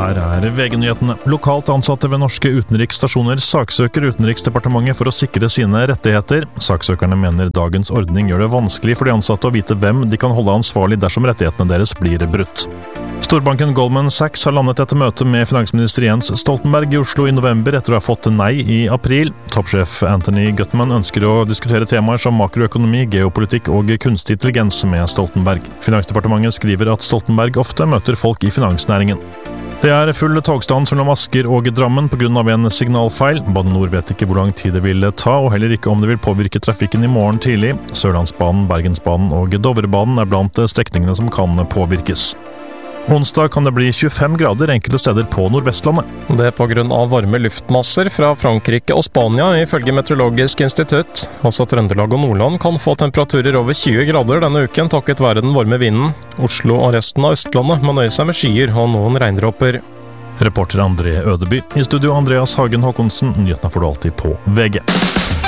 Her VG-nyhetene. Lokalt ansatte ved norske utenriksstasjoner saksøker Utenriksdepartementet for å sikre sine rettigheter. Saksøkerne mener dagens ordning gjør det vanskelig for de ansatte å vite hvem de kan holde ansvarlig dersom rettighetene deres blir brutt. Storbanken Goldman Sachs har landet etter møte med finansminister Jens Stoltenberg i Oslo i november etter å ha fått nei i april. Toppsjef Anthony Gutman ønsker å diskutere temaer som makroøkonomi, geopolitikk og kunstig intelligens med Stoltenberg. Finansdepartementet skriver at Stoltenberg ofte møter folk i finansnæringen. Det full togstans mellom Asker og Drammen på grunn av en signalfeil. Bane NOR vet ikke hvor lang tid det vil ta, og heller ikke om det vil påvirke trafikken i morgen tidlig. Sørlandsbanen, Bergensbanen og Dovrebanen blant strekningene som kan påvirkes. Onsdag kan det bli 25 grader enkelte steder på Nordvestlandet. Det på grunn av varme luftmasser fra Frankrike og Spania, ifølge Meteorologisk institutt. Også Trøndelag og Nordland kan få temperaturer over 20 grader denne uken, takket være den varme vinden. Oslo og resten av Østlandet må nøye seg med skyer og noen regndråper. Reporter André Ødeby. I studio Andreas Hagen Håkonsen. Nyhetene får du alltid på VG.